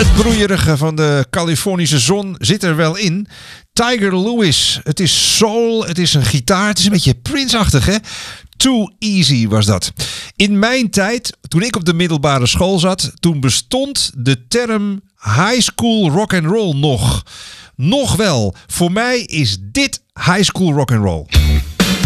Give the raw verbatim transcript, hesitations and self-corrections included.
Het broeierige van de Californische zon zit er wel in. Tiger Lewis. Het is soul, het is een gitaar, het is een beetje Prince-achtig, hè? Too Easy was dat. In mijn tijd, toen ik op de middelbare school zat, toen bestond de term high school rock and roll nog. Nog wel. Voor mij is dit high school rock and roll.